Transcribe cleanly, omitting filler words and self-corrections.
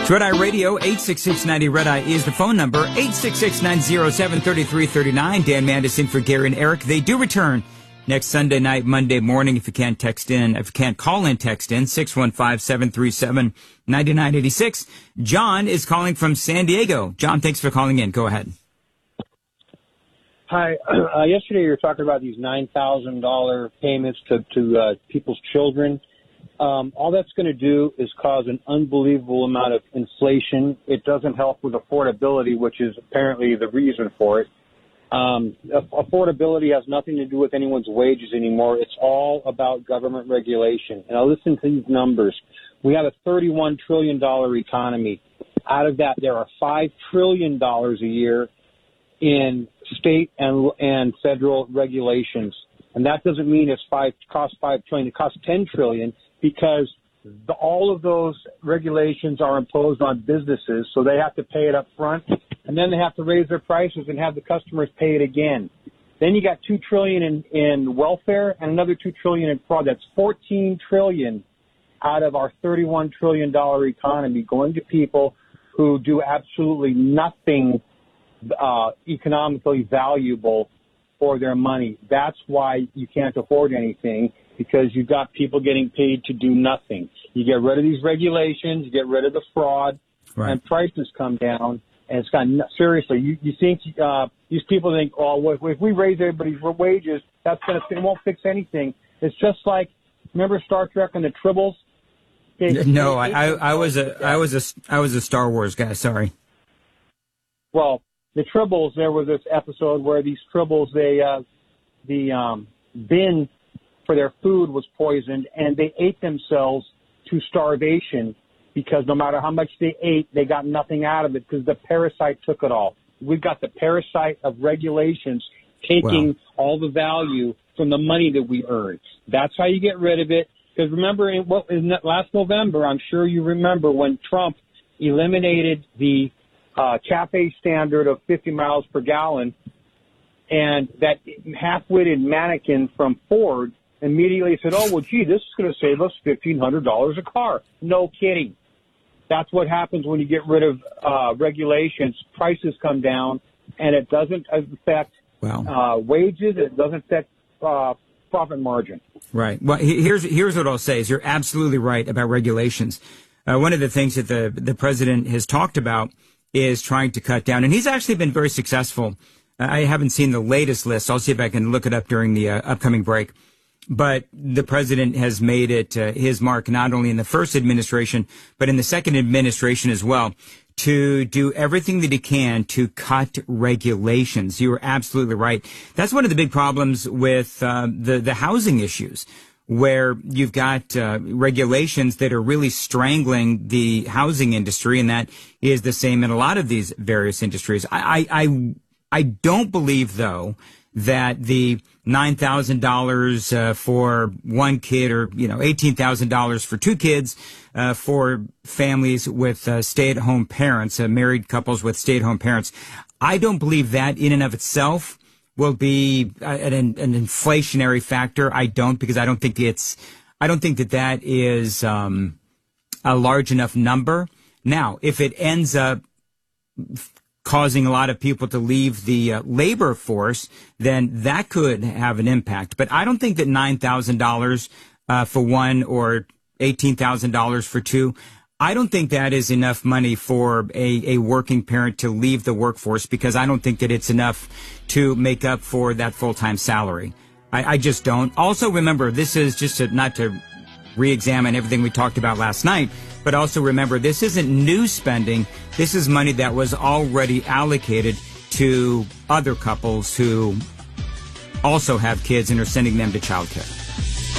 It's Red Eye Radio, 866-90 Red Eye is the phone number, 866-907-3339. Dan Mandis in for Gary and Eric. They do return next Sunday night, Monday morning. If you can't text in, if you can't call in, text in, 615-737-9986. John is calling from San Diego. John, thanks for calling in. Go ahead. Hi. Yesterday you were talking about these $9,000 payments to people's children. All that's going to do is cause an unbelievable amount of inflation. It doesn't help with affordability, which is apparently the reason for it. Affordability has nothing to do with anyone's wages anymore. It's all about government regulation. And I'll listen to these numbers. We have a $31 trillion economy. Out of that, there are $5 trillion a year in state and federal regulations. And that doesn't mean it costs $5 trillion. It costs $10 trillion because all of those regulations are imposed on businesses, so they have to pay it up front, and then they have to raise their prices and have the customers pay it again. Then you got $2 trillion in welfare and another $2 trillion in fraud. That's $14 trillion out of our $31 trillion economy going to people who do absolutely nothing economically valuable for their money. That's why you can't afford anything, because you've got people getting paid to do nothing. You get rid of these regulations, you get rid of the fraud, right, and prices come down. And it's got seriously. You think these people think, oh, if we raise everybody's wages, it won't fix anything. It's just like, remember Star Trek and the Tribbles? No, I was a Star Wars guy. Sorry. Well, the Tribbles, there was this episode where these Tribbles, the bin for their food was poisoned, and they ate themselves to starvation because no matter how much they ate, they got nothing out of it because the parasite took it all. We've got the parasite of regulations taking all the value from the money that we earn. That's how you get rid of it. Because remember, last November, I'm sure you remember when Trump eliminated the CAFE standard of 50 miles per gallon, and that half-witted mannequin from Ford immediately said, oh, well, gee, this is going to save us $1,500 a car. No kidding. That's what happens when you get rid of regulations. Prices come down, and it doesn't affect wages. It doesn't affect profit margin. Right. Well, here's what I'll say is you're absolutely right about regulations. One of the things that the president has talked about is trying to cut down, and he's actually been very successful. I haven't seen the latest list. I'll see if I can look it up during the upcoming break. But the president has made it his mark, not only in the first administration, but in the second administration as well, to do everything that he can to cut regulations. You are absolutely right. That's one of the big problems with the housing issues, where you've got regulations that are really strangling the housing industry, and that is the same in a lot of these various industries. I don't believe, though, that the $9,000 for one kid, or $18,000 for two kids, for families with stay-at-home parents, married couples with stay-at-home parents, I don't believe that in and of itself will be an inflationary factor. I don't, because I don't think that is a large enough number. Now, if it ends up causing a lot of people to leave the labor force, then that could have an impact. But I don't think that $9,000 for one or $18,000 for two, I don't think that is enough money for a working parent to leave the workforce, because I don't think that it's enough to make up for that full-time salary. I just don't. Also, remember, this is just not to re-examine everything we talked about last night, but also remember, this isn't new spending. This is money that was already allocated to other couples who also have kids and are sending them to childcare.